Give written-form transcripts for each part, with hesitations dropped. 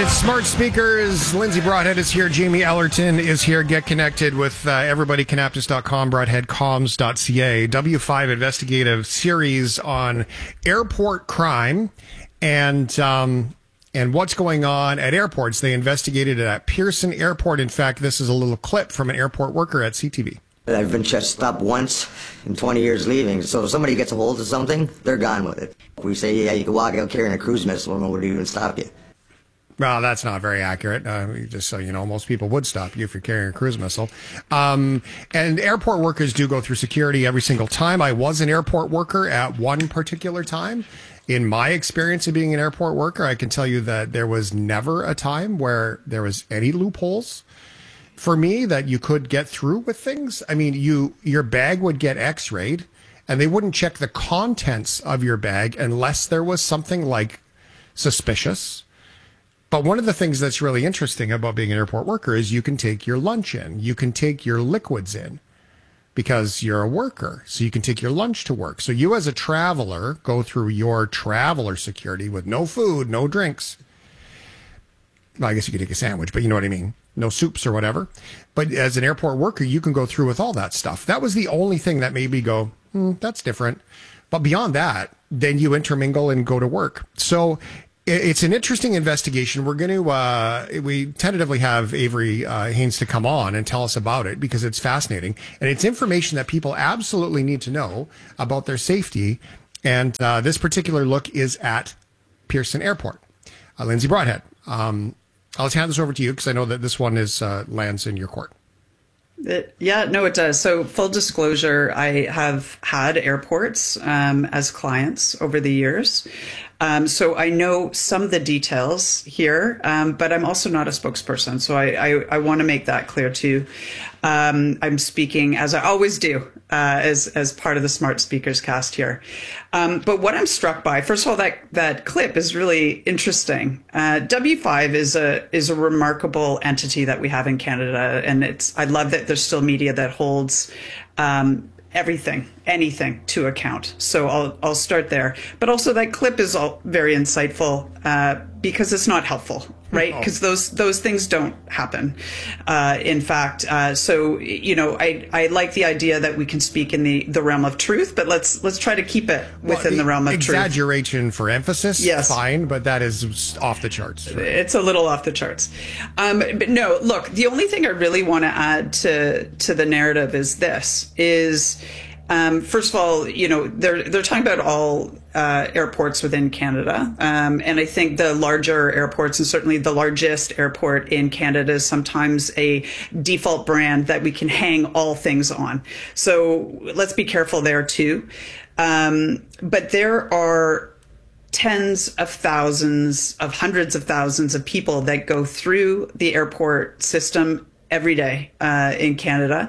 It's Smart Speakers. Lindsay Broadhead is here. Jamie Ellerton is here. Get connected with everybody. Canaptus.com, broadheadcoms.ca. W5 investigative series on airport crime and what's going on at airports. They investigated it at Pearson Airport. In fact, this is a little clip from an airport worker at CTV. I've been stopped once in 20 years leaving, so if somebody gets a hold of something, they're gone with it. We say, yeah, you can walk out carrying a cruise missile, and nobody even stop you. Well, that's not very accurate. Just so you know, most people would stop you if you're carrying a cruise missile. And airport workers do go through security every single time. I was an airport worker at one particular time. In my experience of being an airport worker, I can tell you that there was never a time where there was any loopholes for me that you could get through with things. I mean, your bag would get x-rayed and they wouldn't check the contents of your bag unless there was something like suspicious. But one of the things that's really interesting about being an airport worker is you can take your lunch in. You can take your liquids in because you're a worker. So you can take your lunch to work. So you as a traveler go through your traveler security with no food, no drinks. Well, I guess you could take a sandwich, but you know what I mean. No soups or whatever. But as an airport worker, you can go through with all that stuff. That was the only thing that made me go, that's different. But beyond that, then you intermingle and go to work. So it's an interesting investigation. We're going to, we tentatively have Avery Haynes to come on and tell us about it because it's fascinating. And it's information that people absolutely need to know about their safety. And this particular look is at Pearson Airport. Lindsay Broadhead, I'll hand this over to you because I know that this one is lands in your court. Yeah, no, it does. So full disclosure, I have had airports as clients over the years. So I know some of the details here, but I'm also not a spokesperson. So I want to make that clear too. I'm speaking, as I always do, as part of the Smart Speakers cast here. But what I'm struck by, first of all, that clip is really interesting. W5 is a remarkable entity that we have in Canada, and I love that there's still media that holds anything to account. So I'll start there. But also that clip is all very insightful because it's not helpful, right? Because those things don't happen. In fact, so you know, I like the idea that we can speak in the realm of truth, but let's try to keep it within the realm of truth. Exaggeration for emphasis, yes, fine, but that is off the charts. Right? It's a little off the charts. But no, look, the only thing I really want to add to the narrative is this: first of all, you know, they're talking about all airports within Canada, and I think the larger airports, and certainly the largest airport in Canada, is sometimes a default brand that we can hang all things on. So let's be careful there too. But there are tens of thousands of hundreds of thousands of people that go through the airport system every day in Canada.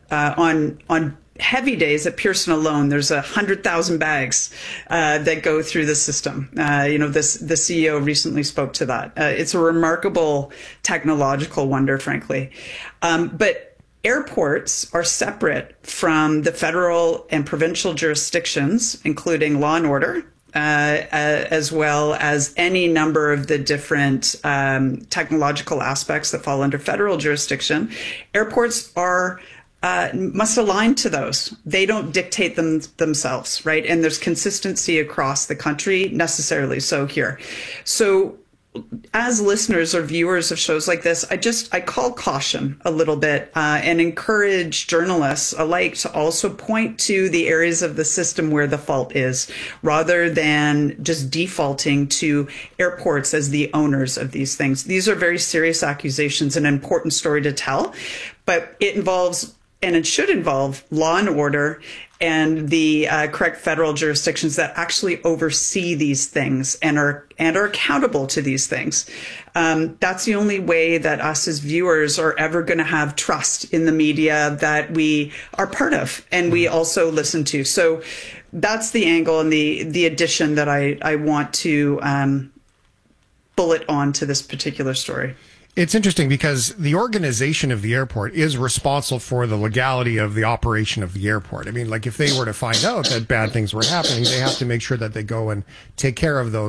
On heavy days at Pearson alone, there's 100,000 bags that go through the system. You know, the CEO recently spoke to that. It's a remarkable technological wonder, frankly. But airports are separate from the federal and provincial jurisdictions, including law and order, as well as any number of the different technological aspects that fall under federal jurisdiction. Airports must align to those. They don't dictate them themselves, right? And there's consistency across the country, necessarily so here. So as listeners or viewers of shows like this, I call caution a little bit and encourage journalists alike to also point to the areas of the system where the fault is, rather than just defaulting to airports as the owners of these things. These are very serious accusations, an important story to tell, but it involves, and it should involve, law and order and the correct federal jurisdictions that actually oversee these things and are accountable to these things. That's the only way that us as viewers are ever going to have trust in the media that we are part of and we also listen to. So that's the angle and the addition that I want to bullet on to this particular story. It's interesting because the organization of the airport is responsible for the legality of the operation of the airport. I mean, like if they were to find out that bad things were happening, they have to make sure that they go and take care of those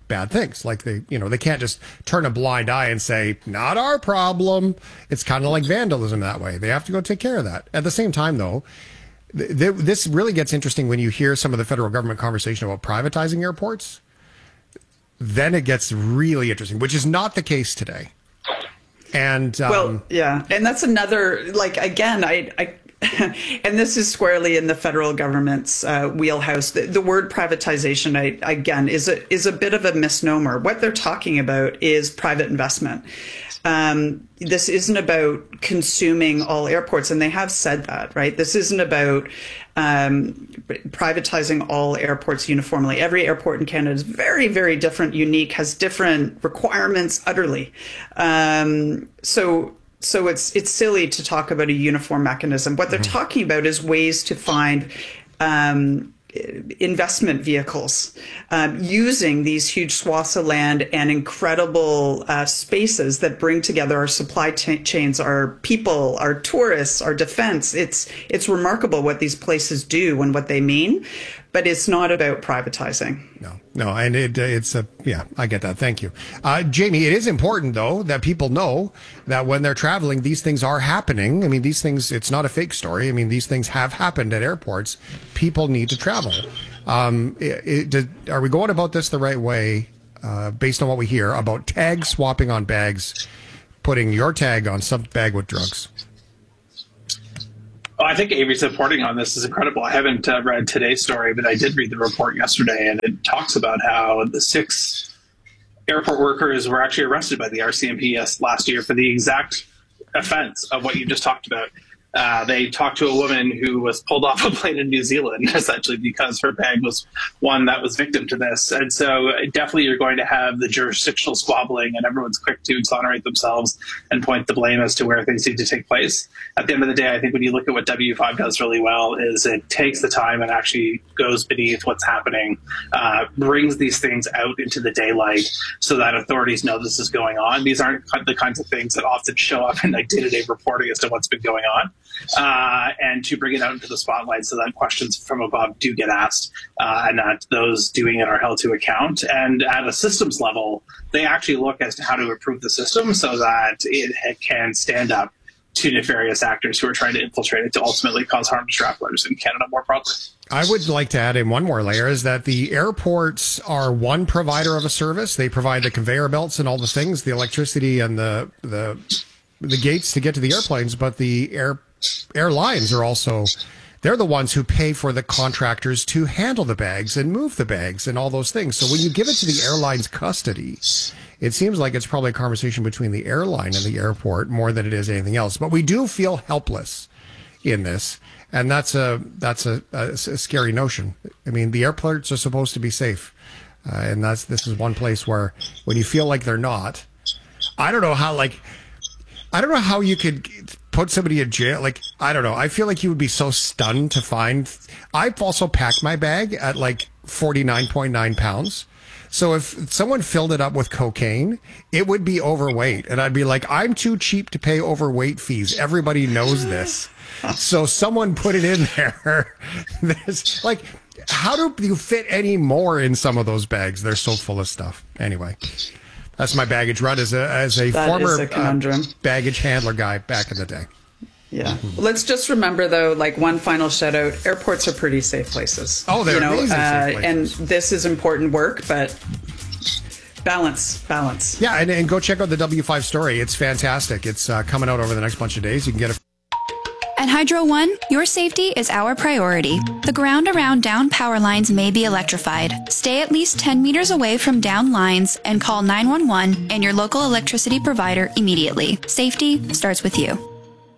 bad things. Like they can't just turn a blind eye and say, not our problem. It's kind of like vandalism that way. They have to go take care of that. At the same time, though, this really gets interesting when you hear some of the federal government conversation about privatizing airports. Then it gets really interesting, which is not the case today. And well, yeah, and that's another, like, again, I and this is squarely in the federal government's wheelhouse. The word privatization, again, is a bit of a misnomer. What they're talking about is private investment. This isn't about consuming all airports, and they have said that, right? This isn't about privatizing all airports uniformly. Every airport in Canada is very, very different, unique, has different requirements utterly. So it's silly to talk about a uniform mechanism. What they're talking about is ways to find investment vehicles using these huge swaths of land and incredible spaces that bring together our supply chains, our people, our tourists, our defense. It's remarkable what these places do and what they mean, but it's not about privatizing. No, and I get that. Thank you. Jamie, it is important, though, that people know that when they're traveling, these things are happening. I mean, these things, it's not a fake story. I mean, these things have happened at airports. People need to travel. Are we going about this the right way, based on what we hear about tag swapping on bags, putting your tag on some bag with drugs? Oh, I think Avery's reporting on this is incredible. I haven't read today's story, but I did read the report yesterday, and it talks about how the 6 airport workers were actually arrested by the RCMP last year for the exact offense of what you just talked about. They talked to a woman who was pulled off a plane in New Zealand, essentially because her bag was one that was victim to this. And so definitely you're going to have the jurisdictional squabbling, and everyone's quick to exonerate themselves and point the blame as to where things need to take place. At the end of the day, I think when you look at what W5 does really well is it takes the time and actually goes beneath what's happening, brings these things out into the daylight so that authorities know this is going on. These aren't the kinds of things that often show up in like day-to-day reporting as to what's been going on. And to bring it out into the spotlight so that questions from above do get asked, and that those doing it are held to account. And at a systems level, they actually look as to how to improve the system so that it can stand up to nefarious actors who are trying to infiltrate it to ultimately cause harm to travelers in Canada more broadly. I would like to add in one more layer is that the airports are one provider of a service. They provide the conveyor belts and all the things, the electricity and the gates to get to the airplanes, but the airlines are also, they're the ones who pay for the contractors to handle the bags and move the bags and all those things. So when you give it to the airline's custody, it seems like it's probably a conversation between the airline and the airport more than it is anything else. But we do feel helpless in this, and that's a scary notion. I mean, the airports are supposed to be safe, and this is one place where when you feel like they're not, I don't know how you could put somebody in jail. Like, I don't know. I feel like you would be so stunned to find. I've also packed my bag at like 49.9 pounds. So if someone filled it up with cocaine, it would be overweight. And I'd be like, I'm too cheap to pay overweight fees. Everybody knows this. So someone put it in there. Like, how do you fit any more in some of those bags? They're so full of stuff. Anyway. That's my baggage run as a former baggage handler guy back in the day. Yeah. Let's just remember, though, like one final shout out, airports are pretty safe places. Oh, they're amazing safe places. And this is important work, but balance. Yeah, and go check out the W5 story. It's fantastic. It's coming out over the next bunch of days. You can get it. At Hydro One, your safety is our priority. The ground around down power lines may be electrified. Stay at least 10 meters away from down lines and call 911 and your local electricity provider immediately. Safety starts with you.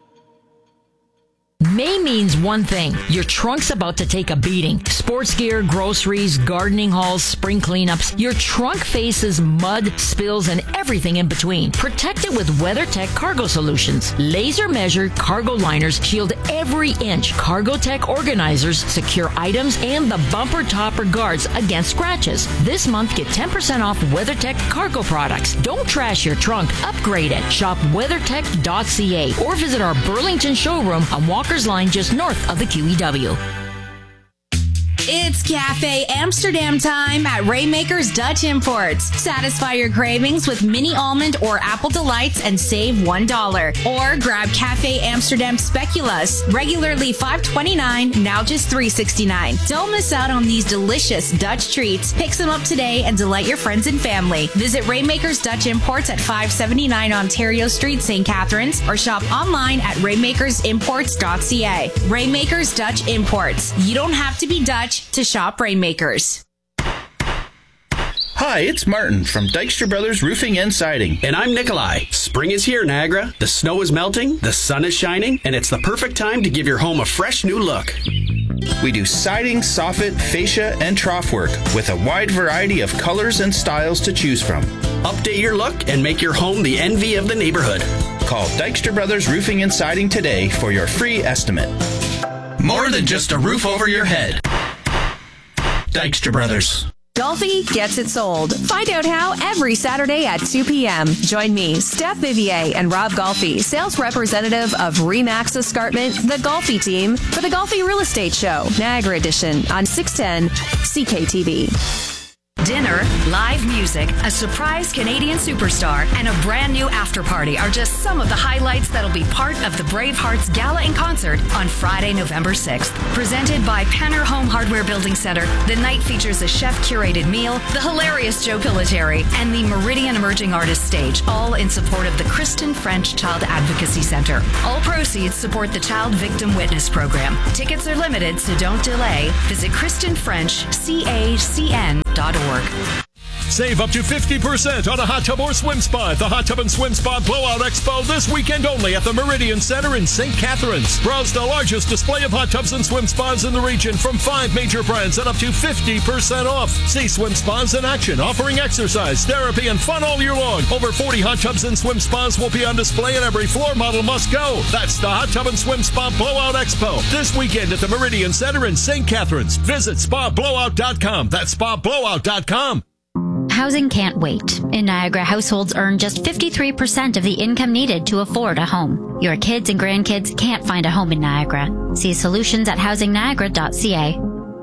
May means one thing. Your trunk's about to take a beating. Sports gear, groceries, gardening hauls, spring cleanups. Your trunk faces mud, spills, and everything in between. Protect it with WeatherTech Cargo Solutions. Laser-measured cargo liners shield every inch. CargoTech organizers secure items and the bumper topper guards against scratches. This month, get 10% off WeatherTech cargo products. Don't trash your trunk. Upgrade it. Shop weathertech.ca or visit our Burlington showroom on Walker's Line just north of the QEW. It's Cafe Amsterdam time at Rainmaker's Dutch Imports. Satisfy your cravings with mini almond or apple delights and save $1. Or grab Cafe Amsterdam Speculoos, regularly $5.29, now just $3.69. Don't miss out on these delicious Dutch treats. Pick some up today and delight your friends and family. Visit Rainmaker's Dutch Imports at 579 Ontario Street, St. Catharines, or shop online at rainmakersimports.ca. Rainmaker's Dutch Imports. You don't have to be Dutch to shop Rainmakers. Hi, it's Martin from Dykstra Brothers Roofing and Siding. And I'm Nikolai. Spring is here, Niagara. The snow is melting, the sun is shining, and it's the perfect time to give your home a fresh new look. We do siding, soffit, fascia, and trough work with a wide variety of colors and styles to choose from. Update your look and make your home the envy of the neighborhood. Call Dykstra Brothers Roofing and Siding today for your free estimate. More than just a roof over your head. Dykstra Brothers. Golfi gets it sold. Find out how every Saturday at 2 p.m. Join me, Steph Vivier, and Rob Golfi, sales representative of Remax Escarpment, the Golfi team, for the Golfi Real Estate Show, Niagara Edition, on 610 CKTV. Dinner, live music, a surprise Canadian superstar, and a brand new after party are just some of the highlights that'll be part of the Bravehearts Gala and Concert on Friday, November 6th. Presented by Penner Home Hardware Building Center, the night features a chef-curated meal, the hilarious Joe Pilateri, and the Meridian Emerging Artists Stage, all in support of the Kristen French Child Advocacy Center. All proceeds support the Child Victim Witness Program. Tickets are limited, so don't delay. Visit KristenFrenchCACN.org. Save up to 50% on a hot tub or swim spa at the Hot Tub and Swim Spa Blowout Expo this weekend only at the Meridian Center in St. Catharines. Browse the largest display of hot tubs and swim spas in the region from 5 major brands at up to 50% off. See swim spas in action, offering exercise, therapy, and fun all year long. Over 40 hot tubs and swim spas will be on display and every floor model must go. That's the Hot Tub and Swim Spa Blowout Expo this weekend at the Meridian Center in St. Catharines. Visit spablowout.com. That's spablowout.com. Housing can't wait. In Niagara, households earn just 53% of the income needed to afford a home. Your kids and grandkids can't find a home in Niagara. See solutions at housingniagara.ca.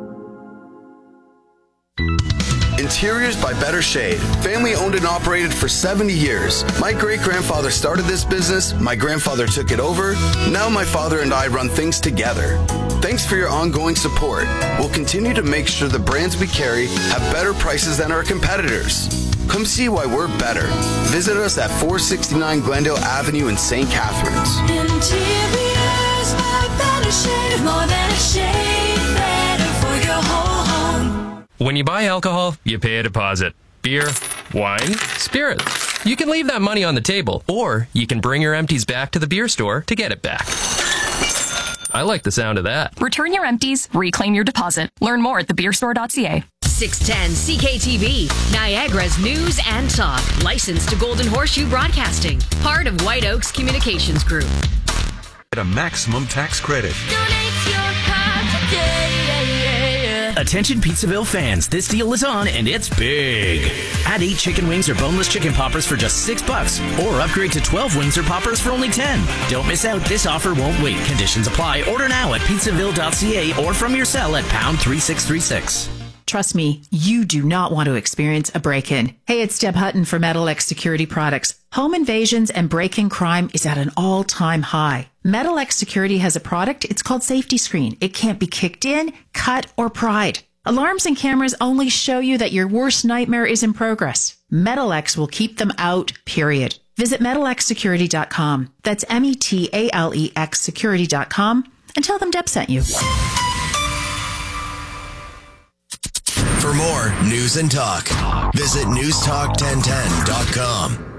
Interiors by Better Shade. Family owned and operated for 70 years. My great-grandfather started this business, my grandfather took it over, now my father and I run things together. Thanks for your ongoing support. We'll continue to make sure the brands we carry have better prices than our competitors. Come see why we're better. Visit us at 469 Glendale Avenue in St. Catharines. Interiors by Better Shade. More than a shade, better for your whole home. When you buy alcohol, you pay a deposit. Beer, wine, spirits. You can leave that money on the table, or you can bring your empties back to the beer store to get it back. I like the sound of that. Return your empties, reclaim your deposit. Learn more at thebeerstore.ca. 610 CKTV, Niagara's news and talk. Licensed to Golden Horseshoe Broadcasting. Part of White Oaks Communications Group. Get a maximum tax credit. Donate your car today. Attention Pizzaville fans, this deal is on and it's big. Add 8 chicken wings or boneless chicken poppers for just $6, or upgrade to 12 wings or poppers for only $10. Don't miss out, this offer won't wait. Conditions apply. Order now at pizzaville.ca or from your cell at pound 3636. Trust me, you do not want to experience a break-in. Hey, it's Deb Hutton for Metal X Security Products. Home invasions and break-in crime is at an all-time high. Metal X Security has a product, it's called Safety Screen. It can't be kicked in, cut, or pried. Alarms and cameras only show you that your worst nightmare is in progress. Metal X will keep them out, period. Visit metalxsecurity.com. That's METALEX security.com and tell them Deb sent you. For more news and talk, visit newstalk1010.com.